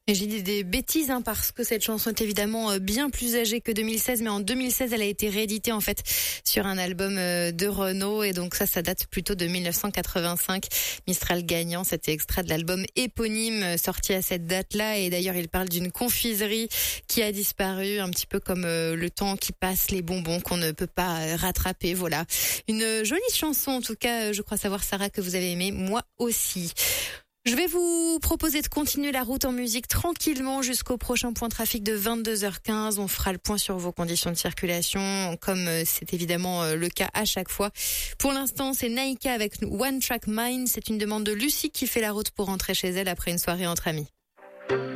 Et j'ai dit des bêtises parce que cette chanson est évidemment bien plus âgée que 2016, mais en 2016 elle a été rééditée en fait sur un album de Renaud et donc ça date plutôt de 1985. Mistral gagnant, c'était extrait de l'album éponyme sorti à cette date-là et d'ailleurs il parle d'une confiserie qui a disparu, un petit peu comme le temps qui passe, les bonbons qu'on ne peut pas rattraper. Voilà, une jolie chanson en tout cas. Je crois savoir Sarah que vous avez aimé, moi aussi. Je vais vous proposer de continuer la route en musique tranquillement jusqu'au prochain point trafic de 22h15. On fera le point sur vos conditions de circulation, comme c'est évidemment le cas à chaque fois. Pour l'instant, c'est Naïka avec One Track Mind. C'est une demande de Lucie qui fait la route pour rentrer chez elle après une soirée entre amis.